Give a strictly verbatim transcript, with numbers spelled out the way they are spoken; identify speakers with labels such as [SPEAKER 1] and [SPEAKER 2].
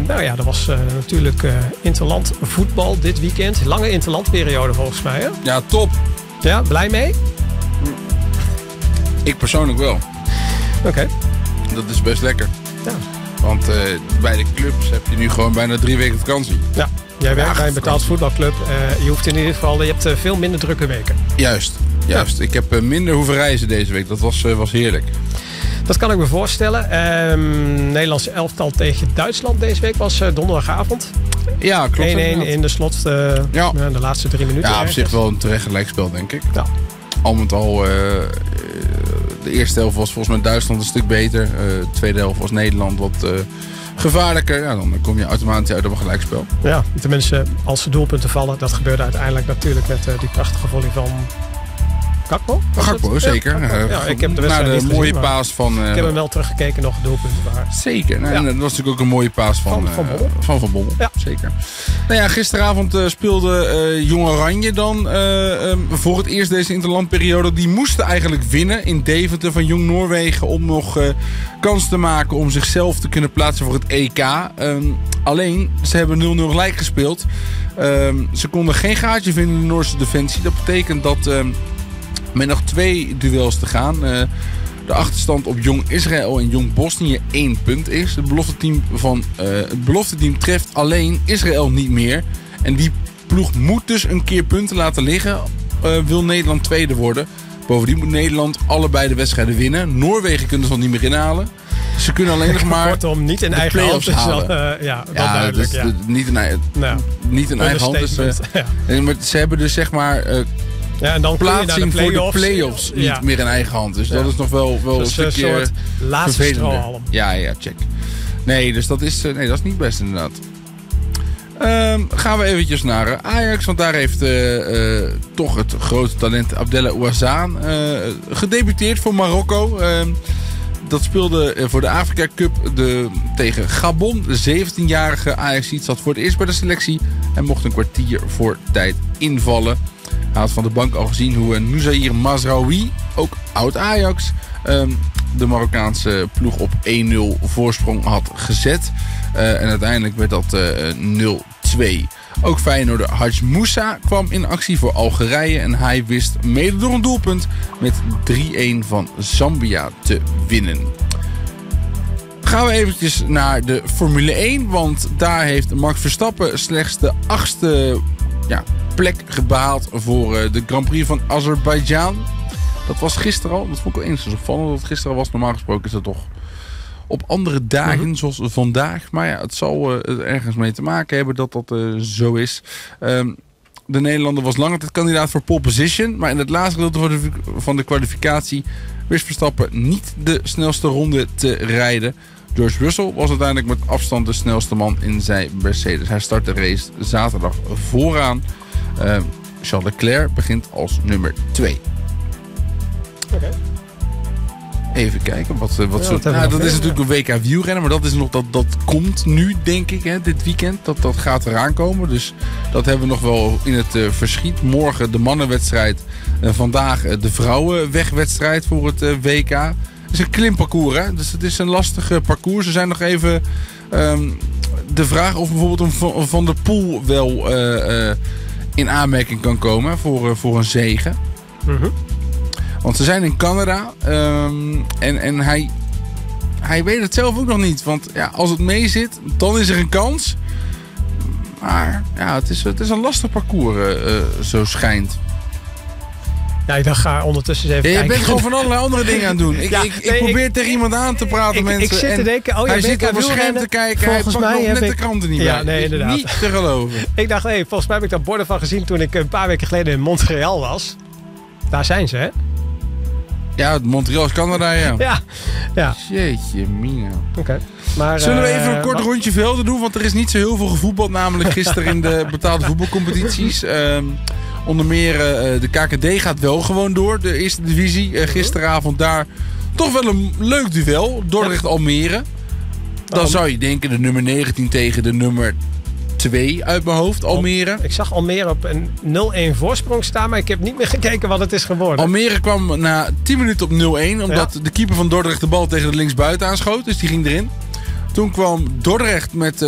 [SPEAKER 1] Nou ja, er was uh, natuurlijk uh, interland voetbal dit weekend. Lange interlandperiode volgens mij, hè?
[SPEAKER 2] Ja, top.
[SPEAKER 1] Ja, blij mee?
[SPEAKER 2] Ik persoonlijk wel.
[SPEAKER 1] Oké. Okay.
[SPEAKER 2] Dat is best lekker.
[SPEAKER 1] Ja.
[SPEAKER 2] Want uh, bij de clubs heb je nu gewoon bijna drie weken vakantie.
[SPEAKER 1] Ja, jij werkt ja, bij een betaald voetbalclub. Uh, je hoeft in ieder geval, je hebt uh, veel minder drukke weken.
[SPEAKER 2] Juist, juist. Ja. Ik heb uh, minder hoeven reizen deze week. Dat was, uh, was heerlijk.
[SPEAKER 1] Dat kan ik me voorstellen. Um, Nederlandse elftal tegen Duitsland deze week was uh, donderdagavond.
[SPEAKER 2] Ja, klopt.
[SPEAKER 1] één-één in de slot, uh, ja. uh, de laatste drie minuten.
[SPEAKER 2] Ja, op
[SPEAKER 1] ergens.
[SPEAKER 2] zich wel een terecht gelijkspel, denk ik.
[SPEAKER 1] Ja.
[SPEAKER 2] Al met al, uh, de eerste helft was volgens mij Duitsland een stuk beter. Uh, de tweede helft was Nederland wat uh, gevaarlijker. Ja, dan kom je automatisch uit op een gelijkspel.
[SPEAKER 1] Ja, tenminste, als de doelpunten vallen. Dat gebeurde uiteindelijk natuurlijk met uh, die prachtige volley van Gakpo.
[SPEAKER 2] Gakpo, zeker.
[SPEAKER 1] Ja, Gakpo. Ja, ik heb de
[SPEAKER 2] Na de
[SPEAKER 1] niet
[SPEAKER 2] mooie
[SPEAKER 1] gezien,
[SPEAKER 2] paas van... Uh,
[SPEAKER 1] ik heb hem wel teruggekeken, nog doelpunten waar.
[SPEAKER 2] Zeker. Nou, ja. En dat was natuurlijk ook een mooie paas van Van, van Bommel. Uh, van, van Bommel. Ja. Zeker. Nou ja, gisteravond uh, speelde uh, Jong Oranje dan uh, um, voor het eerst deze interlandperiode. Die moesten eigenlijk winnen in Deventer van Jong Noorwegen om nog uh, kans te maken om zichzelf te kunnen plaatsen voor het E K. Um, alleen, ze hebben nul nul gelijk gespeeld. Um, ze konden geen gaatje vinden in de Noorse defensie. Dat betekent dat... Um, met nog twee duels te gaan. Uh, de achterstand op Jong Israël en Jong Bosnië één punt is. Het belofte team, van, uh, het belofte team treft alleen Israël niet meer. En die ploeg moet dus een keer punten laten liggen. Uh, wil Nederland tweede worden. Bovendien moet Nederland allebei de wedstrijden winnen. Noorwegen kunnen ze nog niet meer inhalen. Ze kunnen alleen nog maar
[SPEAKER 1] Kortom, niet in eigen hand is wel, uh, ja, wel ja, duidelijk.
[SPEAKER 2] Dus
[SPEAKER 1] ja.
[SPEAKER 2] Niet in, nou, niet in eigen hand. Dus, uh, ja. Maar ze hebben dus zeg maar... Uh, Ja, en dan plaatsing de voor de play-offs niet ja. meer in eigen hand. Dus ja. dat is nog wel, wel dus een stukje soort
[SPEAKER 1] laatste strohalm.
[SPEAKER 2] Ja, ja, check. Nee, dus dat is, nee, dat is niet best inderdaad. Um, gaan we eventjes naar uh, Ajax. Want daar heeft uh, uh, toch het grote talent Abdella Ouazzane uh, gedebuteerd voor Marokko. Uh, dat speelde uh, voor de Afrika Cup de, tegen Gabon. De zeventienjarige Ajaxiet zat voor het eerst bij de selectie. En mocht een kwartier voor tijd invallen. Hij had van de bank al gezien hoe Nuzair Mazraoui, ook oud-Ajax, um, de Marokkaanse ploeg op één nul voorsprong had gezet. Uh, en uiteindelijk werd dat uh, nul twee. Ook Feyenoorder Hadj Moussa kwam in actie voor Algerije. En hij wist mede door een doelpunt met drie-één van Zambia te winnen. Gaan we eventjes naar de Formule één. Want daar heeft Max Verstappen slechts de achtste... Ja, plek behaald voor uh, de Grand Prix van Azerbeidzjan. Dat was gisteren al. Dat vond ik wel eens opvallend dat het gisteren was. Normaal gesproken is dat toch op andere dagen, mm-hmm. zoals vandaag. Maar ja, het zal uh, er ergens mee te maken hebben dat dat uh, zo is. Um, de Nederlander was lange tijd kandidaat voor pole position. Maar in het laatste gedeelte van de kwalificatie wist Verstappen niet de snelste ronde te rijden. George Russell was uiteindelijk met afstand de snelste man in zijn Mercedes. Hij start de race zaterdag vooraan. Uh, Charles Leclerc begint als nummer twee.
[SPEAKER 1] Oké. Okay.
[SPEAKER 2] Even kijken. Wat, wat
[SPEAKER 1] ja,
[SPEAKER 2] soort,
[SPEAKER 1] wat
[SPEAKER 2] nou, dat is natuurlijk een W K wielrennen. Maar dat is nog dat, dat komt nu, denk ik, hè, dit weekend. Dat, dat gaat eraan komen. Dus dat hebben we nog wel in het uh, verschiet. Morgen de mannenwedstrijd. En vandaag uh, de vrouwenwegwedstrijd voor het uh, W K. Het is een klimparcours, hè? Dus het is een lastige parcours. Er zijn nog even um, de vraag of bijvoorbeeld een Van der Poel wel uh, uh, in aanmerking kan komen voor, uh, voor een zege. Mm-hmm. Want ze zijn in Canada um, en, en hij, hij weet het zelf ook nog niet. Want ja, als het mee zit, dan is er een kans. Maar ja, het is, het is een lastig parcours, uh, uh, zo schijnt.
[SPEAKER 1] Ja, ik dacht, ga ondertussen eens even
[SPEAKER 2] ja,
[SPEAKER 1] kijken.
[SPEAKER 2] Je bent gewoon van allerlei andere dingen aan het doen. Ik, ja, ik, ik nee, probeer ik, tegen iemand aan te praten,
[SPEAKER 1] ik,
[SPEAKER 2] mensen.
[SPEAKER 1] Ik zit te denken, oh ja,
[SPEAKER 2] hij zit op een scherm te kijken. Volgens hij pakt mij nog net ik... de kranten niet
[SPEAKER 1] ja,
[SPEAKER 2] bij.
[SPEAKER 1] Nee, inderdaad.
[SPEAKER 2] Niet te geloven.
[SPEAKER 1] Ik dacht, hey, volgens mij heb ik daar borden van gezien toen ik een paar weken geleden in Montreal was. Daar zijn ze, hè?
[SPEAKER 2] Ja, Montreal is Canada, ja.
[SPEAKER 1] ja. ja.
[SPEAKER 2] Jeetje, mina.
[SPEAKER 1] Oké. Okay. Maar,
[SPEAKER 2] zullen we
[SPEAKER 1] uh,
[SPEAKER 2] even een kort
[SPEAKER 1] wat?
[SPEAKER 2] rondje velden doen? Want er is niet zo heel veel gevoetbald, namelijk gisteren in de betaalde voetbalcompetities. Um, onder meer uh, de K K D gaat wel gewoon door, de eerste divisie. Uh, gisteravond daar toch wel een leuk duel. Dordrecht-Almere. Dan zou je denken de nummer negentien tegen de nummer twee uit mijn hoofd, Almere.
[SPEAKER 1] Ik zag Almere op een nul-één voorsprong staan, maar ik heb niet meer gekeken wat het is geworden.
[SPEAKER 2] Almere kwam na tien minuten op nul-één, omdat ja. de keeper van Dordrecht de bal tegen de linksbuiten aanschoot. Dus die ging erin. Toen kwam Dordrecht met